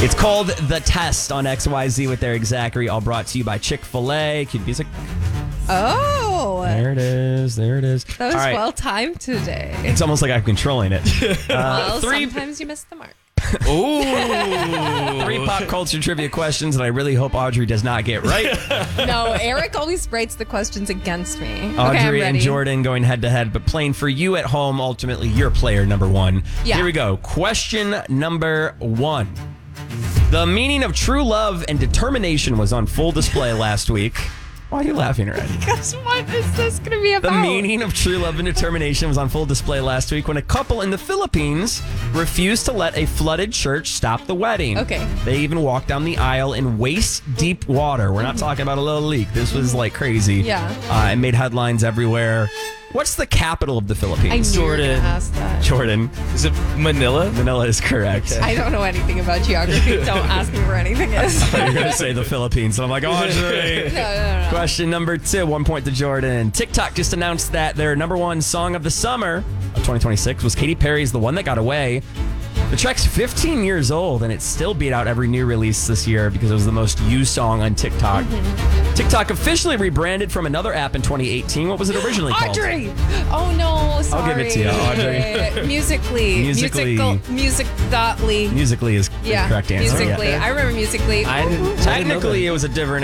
It's called The Test on XYZ with Eric Zachary, all brought to you by Chick-fil-A. Cute music. Oh. There it is. There it is. That was well timed today. It's almost like I'm controlling it. Well, sometimes you miss the mark. Ooh. 3 pop culture trivia questions that I really hope Audrey does not get right. No, Eric always writes the questions against me. Audrey okay, I'm ready. and Jordan going head to head, but playing for you at home, ultimately your player number 1. Yeah. Here we go. Question number 1. The meaning of true love and determination was on full display last week. Why are you laughing already? Because what is this going to be about? The meaning of true love and determination was on full display last week when a couple in the Philippines refused to let a flooded church stop the wedding. Okay. They even walked down the aisle in waist-deep water. We're not talking about a little leak. This was like crazy. Yeah. It made headlines everywhere. What's the capital of the I Philippines? knew you were going to ask that. Jordan. Is it Manila? Manila is correct. I don't know anything about geography. Don't ask me where anything is. I thought you were going to say the Philippines. And I'm like, Audrey. No. Question number 2, 1 point to Jordan. TikTok just announced that their number 1 song of the summer of 2026 was Katy Perry's The One That Got Away. The track's 15 years old, and it still beat out every new release this year because it was the most used song on TikTok. Mm-hmm. TikTok officially rebranded from another app in 2018. What was it originally called? Audrey! Oh, no, sorry. I'll give it to you, Audrey. Musically. Musically. Musical.ly. Musically is the correct answer. Musically. Yeah. I remember Musically. I didn't Technically, it was a different